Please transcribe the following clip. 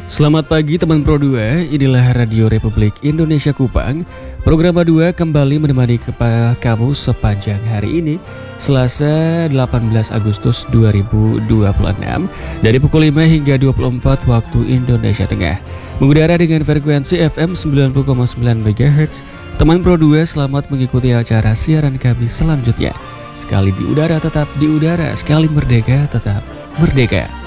Selamat pagi teman Pro 2, inilah Radio Republik Indonesia Kupang. Program A2 kembali menemani kamu sepanjang hari ini, Selasa 18 Agustus 2026, dari pukul 5 hingga 24 waktu Indonesia Tengah. Mengudara dengan frekuensi FM 90,9 MHz. Teman Pro 2, selamat mengikuti acara siaran kami selanjutnya. Sekali di udara tetap di udara, sekali merdeka tetap merdeka.